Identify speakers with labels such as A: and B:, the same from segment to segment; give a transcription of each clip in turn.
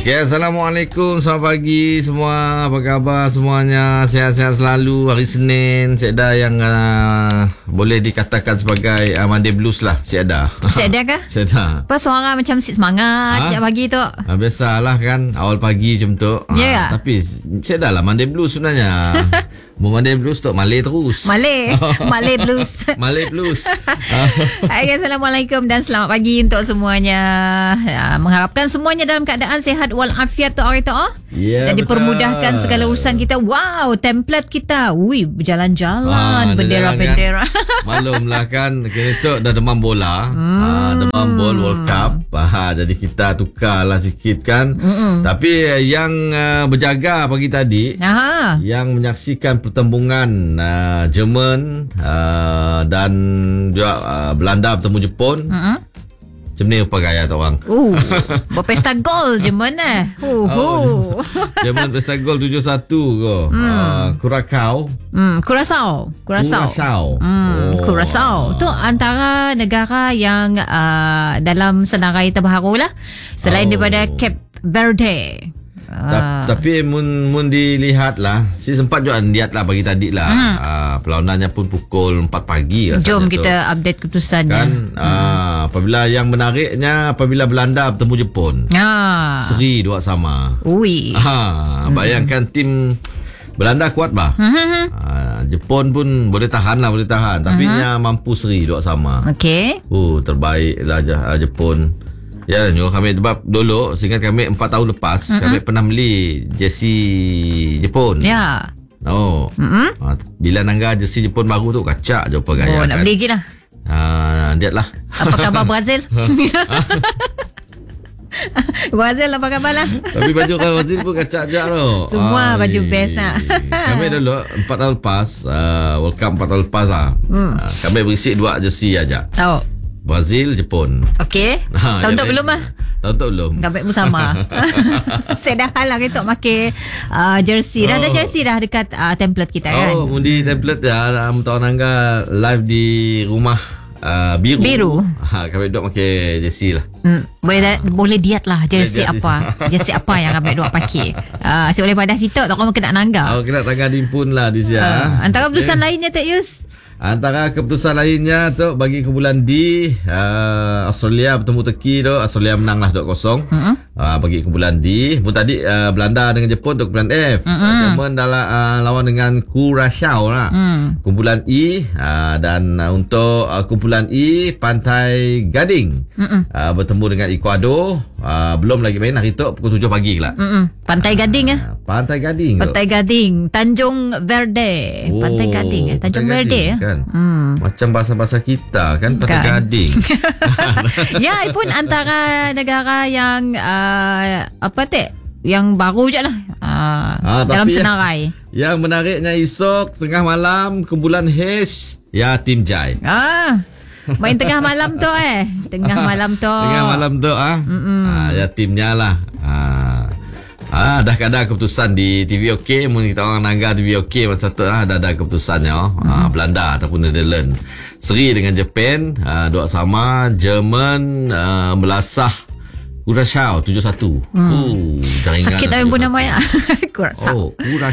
A: Okay, Assalamualaikum, selamat pagi semua. Apa khabar semuanya? Sihat-sihat selalu. Hari Senin, saya ada yang boleh dikatakan sebagai Monday Blues lah. Saya ada.
B: Saya ada kah?
A: Saya ada.
B: Pas suara macam semangat pagi tu.
A: Biasalah kan, awal pagi macam tu.
B: Ya.
A: Tapi saya dah lah Monday Blues sebenarnya. Monday Blues tu Malay terus.
B: Malay Blues.
A: Malay Blues.
B: Hai, Assalamualaikum dan selamat pagi untuk semuanya. Mengharapkan semuanya dalam keadaan sihat walafiat tu hari tu.
A: Ya,
B: dan
A: betul.
B: dipermudahkan segala urusan kita. Wow, template kita. Berjalan-jalan bendera-bendera.
A: Kan. Maklumlah kan, kita dah demam bola. Demam bol World Cup. Jadi kita tukarlah sikit kan. Tapi yang berjaga pagi tadi, yang menyaksikan pertembungan Jerman dan juga Belanda bertemu Jepun. Macam ni apa gaya tu orang?
B: Berpesta gol Jerman
A: Jerman pesta gol 7-1 ko. Curacao.
B: Curacao tu antara negara yang dalam senarai terbaru lah selain daripada Cape Verde.
A: Tapi mun dilihat lah, si sempat juga lihat lah pagi tadi lah. Perlawanannya pun pukul 4 pagi.
B: Jom kita update keputusannya
A: kan. Apabila yang menariknya, apabila Belanda bertemu Jepun, seri 2-2. Bayangkan tim Belanda kuat bah. Jepun pun boleh tahan. Tapi nya mampu seri 2-2.
B: Okey.
A: Terbaik lah Jepun. Ya, kami sebab dulu seingat kami 4 tahun lepas kami pernah beli jersey Jepun.
B: Ya.
A: Bila nangga jersey Jepun baru tu kacak je apa gaya
B: nak beli lagi lah.
A: Lihat lah.
B: Apa khabar Brazil? Brazil apa khabar lah?
A: Tapi baju Brazil pun kacak je tu.
B: Semua baju best nak.
A: Kami dulu 4 tahun lepas World Cup 4 tahun lepas lah. Kami berisi 2 jersey aja. Brazil, Jepun. Okey.
B: Tahun belum lah.
A: Tahun belum.
B: Gambar pun sama. Saya dah halang untuk pakai jersey. Dah ada jersey dah dekat template kita kan.
A: Mundi template dah. Tahun nangga live di rumah biru. Kami duk pakai jersey lah.
B: Boleh diet lah jersey apa. Jersey apa yang kami duk pakai. Saya boleh pada situ tak orang kena nangga.
A: Kena tangga dimpun lah di sini.
B: Antara keputusan lainnya tak Yus?
A: Antara keputusan lainnya tu bagi kumpulan D, Australia bertemu Turki tu, Australia menang lah 2-0. Bagi kumpulan D. Tadi Belanda dengan Jepun tu kumpulan F. Jerman dalam lawan dengan Curacao lah. Kumpulan E, dan untuk kumpulan E, Pantai Gading bertemu dengan Ecuador. Belum lagi main hari tu pukul 7 pagi lah.
B: Pantai Gading
A: Pantai Gading.
B: Pantai Gading, Tanjung Verde. Pantai Gading, Tanjung Verde
A: kan. Macam bahasa-bahasa kita kan, Pantai Gading.
B: Ya, pun antara negara yang yang baru je lah dalam senarai.
A: Yang menariknya esok tengah malam kumpulan H, ya Tim Jai.
B: Main tengah malam tu Tengah malam tu
A: ya timnya lah. Dah ada keputusan di TV OK. Mungkin kita orang nangga TV OK masa tu lah dah ada keputusannya. Belanda ataupun Netherlands seri dengan Jepun 2-2. Jerman melasah Curacao 7-1.
B: Sakit tapi pun namanya. Curacao.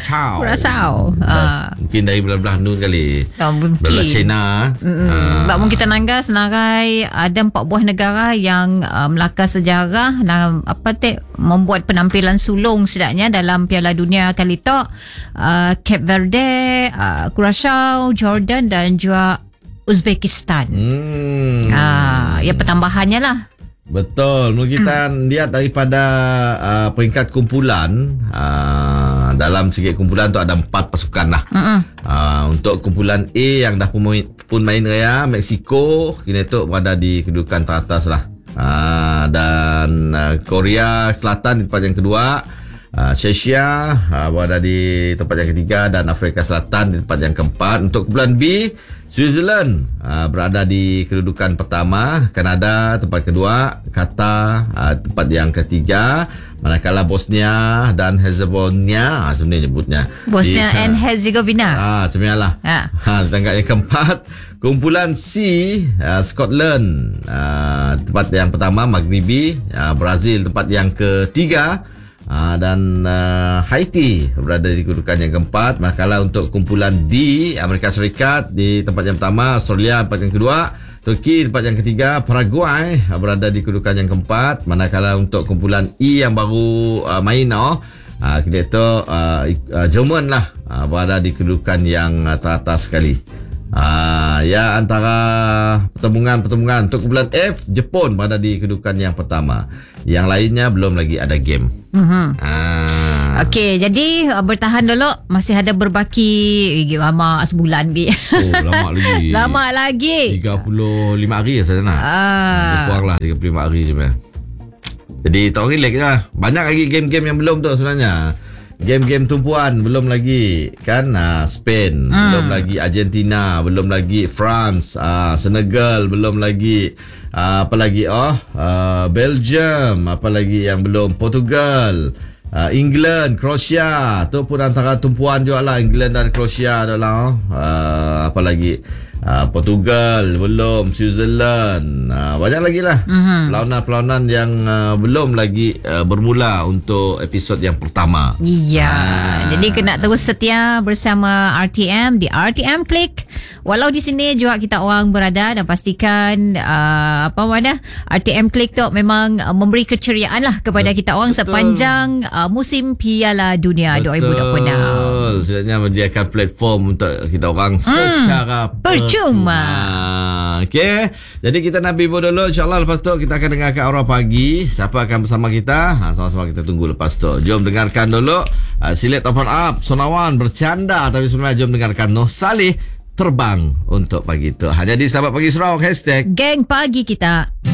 A: Mungkin dari belah-belah nun kali. Belah China.
B: Sebab mungkin kita nangga senarai ada 4 buah negara yang melakar sejarah dan membuat penampilan sulung sedaknya dalam Piala Dunia kali tu. Cape Verde, Curacao, Jordan dan juga Uzbekistan. Ya pertambahannya lah.
A: Betul. Mungkin kita lihat daripada peringkat kumpulan, dalam segi kumpulan tu ada 4 pasukan lah. Untuk kumpulan A yang dah pun main raya, Mexico kini tu berada di kedudukan teratas lah. Dan Korea Selatan di tempat yang kedua, Czechia berada di tempat yang ketiga dan Afrika Selatan di tempat yang keempat. Untuk kumpulan B, Switzerland berada di kedudukan pertama, Kanada tempat kedua, Qatar tempat yang ketiga, manakala Bosnia dan Herzegovina sebenarnya nyebutnya
B: Bosnia and Herzegovina
A: sebenarnya lah di tempat yang keempat. Kumpulan C, Scotland tempat yang pertama, Maghribi, Brazil tempat yang ketiga, Dan Haiti berada di kedudukan yang keempat. Manakala untuk kumpulan D, Amerika Syarikat di tempat yang pertama, Australia tempat yang kedua, Turki tempat yang ketiga, Paraguay berada di kedudukan yang keempat. Manakala untuk kumpulan E yang baru main kita itu Jerman lah berada di kedudukan yang teratas sekali. Ya, antara pertemuan untuk kumpulan F, Jepun berada di kedudukan yang pertama. Yang lainnya belum lagi ada game.
B: Okey, jadi bertahan dulu. Masih ada berbaki lama sebulan bi.
A: Lama lagi.
B: Lama lagi.
A: 35 hari saya nak. Kurang lah 35 hari je. Jadi tak relax lah. Banyak lagi game-game yang belum tu sebenarnya. Game-game tumpuan belum lagi kan. Spain, belum lagi Argentina, belum lagi France, Senegal, belum lagi apa lagi Belgium, apa lagi yang belum, Portugal, England, Croatia. Tu pun antara tumpuan juga lah, England dan Croatia adalah apa lagi, Portugal belum, Switzerland, banyak lagi lah perlawanan-perlawanan yang belum lagi bermula untuk episod yang pertama.
B: Ya, jadi kena terus setia bersama RTM di RTM Click. Walau di sini juga kita orang berada, dan pastikan RTM Click tu memang memberi keceriaan lah kepada kita orang sepanjang musim Piala Dunia 2026.
A: Sebenarnya menyediakan platform untuk kita orang secara
B: percuma.
A: Okey, jadi kita nak bibo dulu. InsyaAllah lepas tu kita akan dengarkan Aura Pagi. Siapa akan bersama kita? Sama-sama kita tunggu lepas tu. Jom dengarkan dulu Silet Open Up, Sonawan bercanda. Tapi sebenarnya jom dengarkan Noh Saleh terbang untuk pagi tu. Hanya di Sahabat Pagi Sarawak #Geng
B: Pagi Kita.